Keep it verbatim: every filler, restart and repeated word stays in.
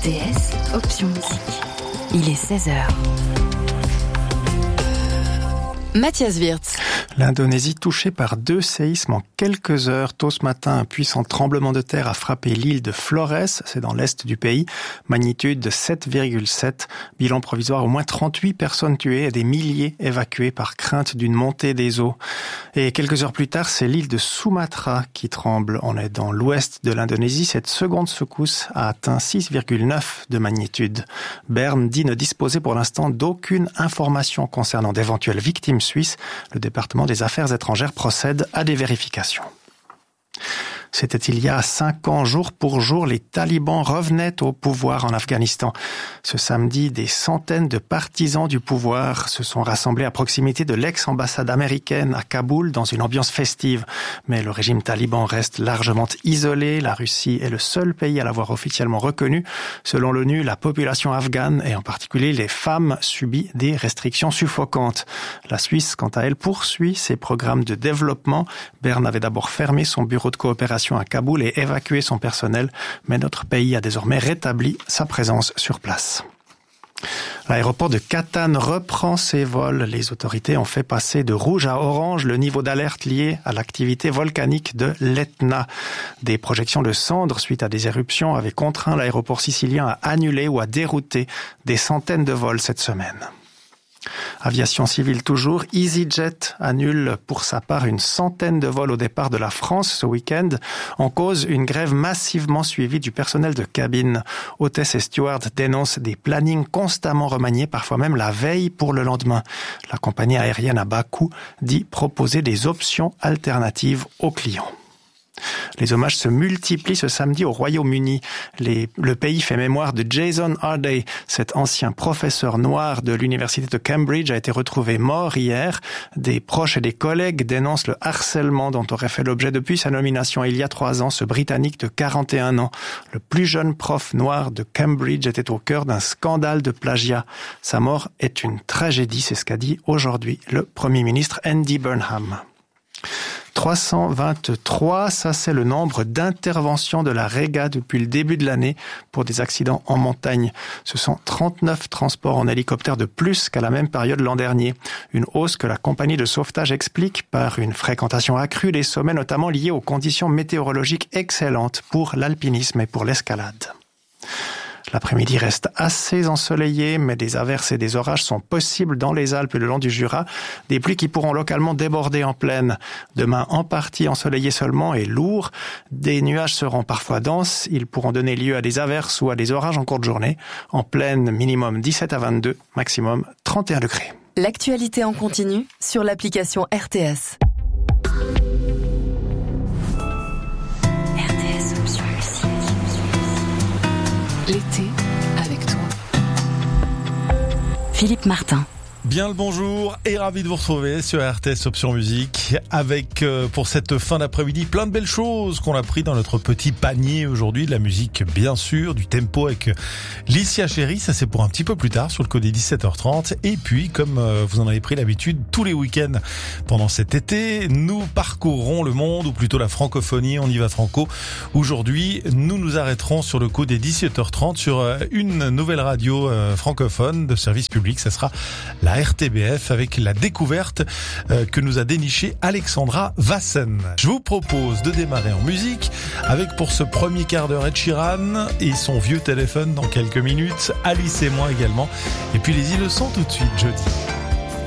T S, option musique. Il est seize heures. Mathias Wirtz. L'Indonésie touchée par deux séismes en quelques heures. Tôt ce matin, un puissant tremblement de terre a frappé l'île de Flores, c'est dans l'est du pays. Magnitude de sept virgule sept. Bilan provisoire, au moins trente-huit personnes tuées et des milliers évacuées par crainte d'une montée des eaux. Et quelques heures plus tard, c'est l'île de Sumatra qui tremble. On est dans l'ouest de l'Indonésie. Cette seconde secousse a atteint six virgule neuf de magnitude. Berne dit ne disposer pour l'instant d'aucune information concernant d'éventuelles victimes suisses. Le département des Affaires étrangères procède à des vérifications. C'était il y a cinq ans, jour pour jour, les talibans revenaient au pouvoir en Afghanistan. Ce samedi, des centaines de partisans du pouvoir se sont rassemblés à proximité de l'ex-ambassade américaine à Kaboul dans une ambiance festive. Mais le régime taliban reste largement isolé. La Russie est le seul pays à l'avoir officiellement reconnu. Selon l'ONU, la population afghane, et en particulier les femmes, subit des restrictions suffocantes. La Suisse, quant à elle, poursuit ses programmes de développement. Berne avait d'abord fermé son bureau de coopération à Kaboul et évacué son personnel, mais notre pays a désormais rétabli sa présence sur place. L'aéroport de Catane reprend ses vols. Les autorités ont fait passer de rouge à orange le niveau d'alerte lié à l'activité volcanique de l'Etna. Des projections de cendres suite à des éruptions avaient contraint l'aéroport sicilien à annuler ou à dérouter des centaines de vols cette semaine. Aviation civile toujours, EasyJet annule pour sa part une centaine de vols au départ de la France ce week-end. En cause, une grève massivement suivie du personnel de cabine. Hôtesses et stewards dénoncent des plannings constamment remaniés, parfois même la veille pour le lendemain. La compagnie aérienne à bas coût dit proposer des options alternatives aux clients. Les hommages se multiplient ce samedi au Royaume-Uni. Les, le pays fait mémoire de Jason Harday. Cet ancien professeur noir de l'université de Cambridge a été retrouvé mort hier. Des proches et des collègues dénoncent le harcèlement dont aurait fait l'objet depuis sa nomination il y a trois ans ce Britannique de quarante et un ans. Le plus jeune prof noir de Cambridge était au cœur d'un scandale de plagiat. Sa mort est une tragédie, c'est ce qu'a dit aujourd'hui le Premier ministre Andy Burnham. trois cent vingt-trois, ça c'est le nombre d'interventions de la Rega depuis le début de l'année pour des accidents en montagne. Ce sont trente-neuf transports en hélicoptère de plus qu'à la même période l'an dernier. Une hausse que la compagnie de sauvetage explique par une fréquentation accrue des sommets, notamment liée aux conditions météorologiques excellentes pour l'alpinisme et pour l'escalade. L'après-midi reste assez ensoleillé, mais des averses et des orages sont possibles dans les Alpes et le long du Jura. Des pluies qui pourront localement déborder en plaine. Demain, en partie ensoleillé seulement et lourd. Des nuages seront parfois denses. Ils pourront donner lieu à des averses ou à des orages en courte journée. En plaine, minimum dix-sept à vingt-deux, maximum trente et un degrés. L'actualité en continu sur l'application R T S. R T S option musique. L'été avec toi. Philippe Martin. Bien le bonjour et ravi de vous retrouver sur R T S Option Musique avec euh, pour cette fin d'après-midi plein de belles choses qu'on a pris dans notre petit panier aujourd'hui, de la musique bien sûr, du tempo avec Licia Chéri, ça c'est pour un petit peu plus tard sur le code des dix-sept heures trente et puis comme euh, vous en avez pris l'habitude tous les week-ends pendant cet été, nous parcourrons le monde ou plutôt la francophonie, on y va franco. Aujourd'hui, nous nous arrêterons sur le code des dix-sept heures trente sur euh, une nouvelle radio euh, francophone de service public, ça sera la R T B F avec la découverte euh, que nous a déniché Alexandra Vassen. Je vous propose de démarrer en musique avec pour ce premier quart d'heure Ed Sheeran et son vieux téléphone dans quelques minutes, Alice et moi également. Et puis les îles sont tout de suite jeudi.